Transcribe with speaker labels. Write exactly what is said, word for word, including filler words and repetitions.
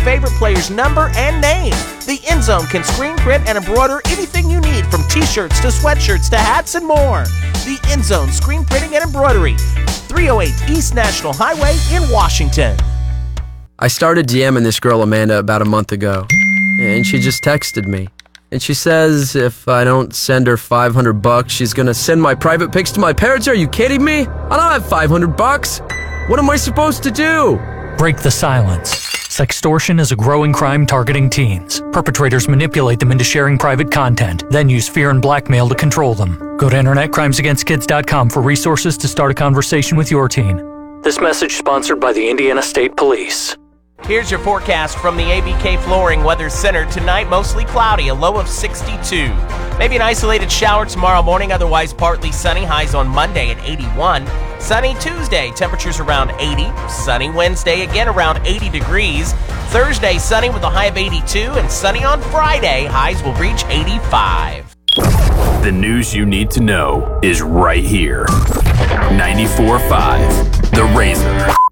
Speaker 1: favorite player's number and name. The End Zone can screen print and embroider anything you need, from t-shirts to sweatshirts to hats and more. The End Zone Screen Printing and Embroidery, three oh eight East National Highway in Washington.
Speaker 2: I started DMing this girl Amanda about a month ago, and she just texted me. And she says if I don't send her five hundred bucks, she's gonna send my private pics to my parents. Are you kidding me? I don't have five hundred bucks. What am I supposed to do?
Speaker 3: Break the silence. Sextortion is a growing crime targeting teens. Perpetrators manipulate them into sharing private content, then use fear and blackmail to control them. Go to internet crimes against kids dot com for resources to start a conversation with your teen. This message sponsored by the Indiana State Police.
Speaker 1: Here's your forecast from the A B K Flooring Weather Center. Tonight, mostly cloudy, a low of sixty-two. Maybe an isolated shower tomorrow morning, otherwise partly sunny. Highs on Monday at eighty-one. Sunny Tuesday, temperatures around eighty. Sunny Wednesday, again around eighty degrees. Thursday, sunny with a high of eighty-two. And sunny on Friday, highs will reach eighty-five.
Speaker 4: The news you need to know is right here. ninety-four point five The Razor.